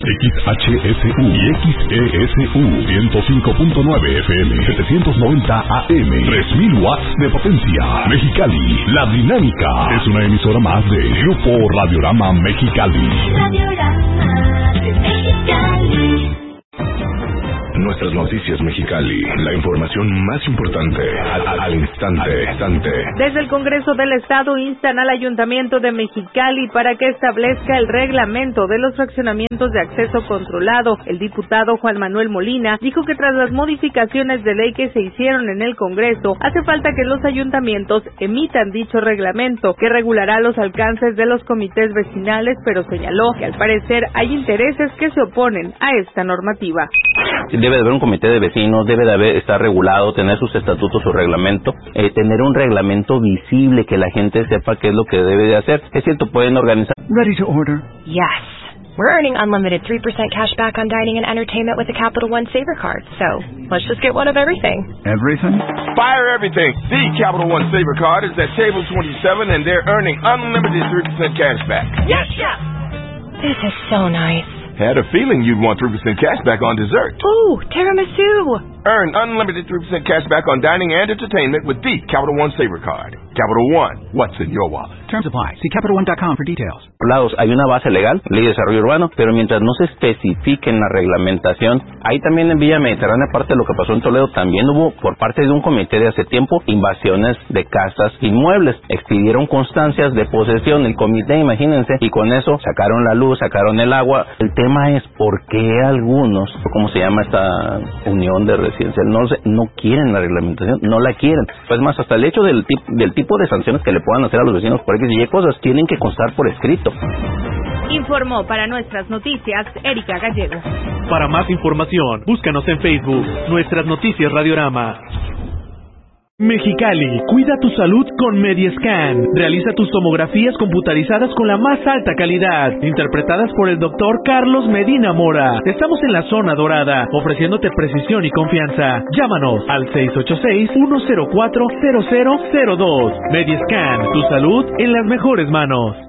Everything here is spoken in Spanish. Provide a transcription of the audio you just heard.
XHSU y XESU 105.9 FM, 790 AM, 3000 watts de potencia. Mexicali, La Dinámica es una emisora más de Grupo Radiorama Mexicali. Radiorama de Mexicali. Nuestras noticias Mexicali, la información más importante al instante. Desde el Congreso del Estado instan al Ayuntamiento de Mexicali para que establezca el reglamento de los fraccionamientos de acceso controlado. El diputado Juan Manuel Molina dijo que tras las modificaciones de ley que se hicieron en el Congreso, hace falta que los ayuntamientos emitan dicho reglamento que regulará los alcances de los comités vecinales, pero señaló que al parecer hay intereses que se oponen a esta normativa. Debe de haber un comité de vecinos, debe de estar regulado, tener sus estatutos, su reglamento, tener un reglamento visible, que la gente sepa qué es lo que debe de hacer. Es cierto, pueden organizar. Ready to order? Yes. We're earning unlimited 3% cash back on dining and entertainment with the Capital One Saver Card. So, let's just get one of everything. Everything? Fire everything. The Capital One Saver Card is at table 27 and they're earning unlimited 3% cash back. Yes, Chef! This is so nice. Had a feeling you'd want 3% cash back on dessert. Ooh, tiramisu. Earn unlimited 3% cash back on dining and entertainment with the Capital One Saver Card. Capital One, what's in your wallet? Terms apply. See CapitalOne.com for details. Hay una base legal, Ley de Desarrollo Urbano, pero mientras no se especifique en la reglamentación, ahí también en Villa Mediterránea, aparte de lo que pasó en Toledo, también hubo por parte de un comité de hace tiempo invasiones de casas inmuebles, expidieron constancias de posesión el comité, imagínense, y con eso sacaron la luz, sacaron el agua. El tema es por qué algunos, ¿cómo se llama esta unión de residencial? No quieren la reglamentación, no la quieren. Pues más, hasta el hecho del tipo de sanciones que le puedan hacer a los vecinos por X y Y cosas tienen que constar por escrito. Informó para nuestras noticias Erika Gallego. Para más información, búscanos en Facebook, Nuestras Noticias Radiorama. Mexicali, cuida tu salud con Mediascan. Realiza tus tomografías computarizadas con la más alta calidad, interpretadas por el doctor Carlos Medina Mora. Estamos en la zona dorada, ofreciéndote precisión y confianza. Llámanos al 686-104-0002. Mediascan, tu salud en las mejores manos.